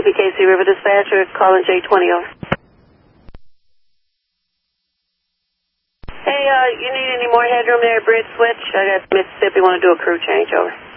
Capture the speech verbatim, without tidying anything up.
Mississippi K C River Dispatcher, calling J twenty, over. Hey, uh, you need any more headroom there, bridge switch? I got Mississippi, want to do a crew change, over.